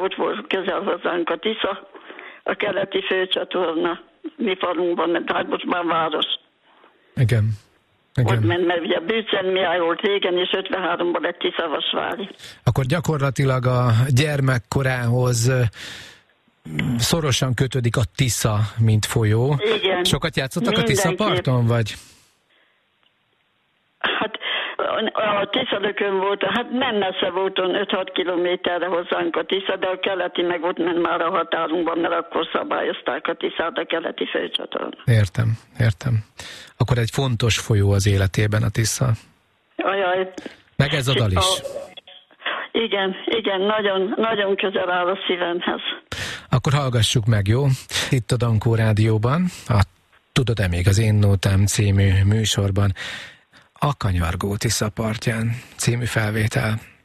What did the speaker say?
ott volt közel hozzánk a Tisza, a keleti főcsatorna, mi falunkban, tehát most már város. Igen. Ott ment, mert ugye Bűcsön Mihály volt régen, és 53-ban lett Tiszavasvári. Akkor gyakorlatilag a gyermekkorához szorosan kötődik a Tisza, mint folyó. Igen. Sokat játszottak a Tiszaparton, vagy? Hát a Tiszalökön volt, hát nem messze volt, 5-6 kilométerre hozzánk a Tisza, de a keleti meg ott ment már a határunkban, mert akkor szabályozták a Tiszát, a keleti főcsatorna. Értem. Akkor egy fontos folyó az életében a Tisza. Ajaj. Meg ez a dal is. Igen, nagyon, nagyon közel áll a szívemhez. Akkor hallgassuk meg, jó? Itt a Dankó Rádióban, a Tudod-e még az én nótám című műsorban, a Kanyargó Tisza partján című felvétel.